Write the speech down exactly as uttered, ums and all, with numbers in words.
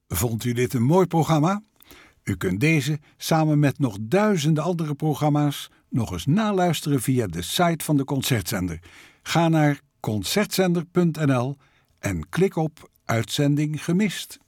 Vond u dit een mooi programma? U kunt deze samen met nog duizenden andere programma's nog eens naluisteren via de site van de Concertzender. Ga naar concertzender punt n l en klik op Uitzending gemist.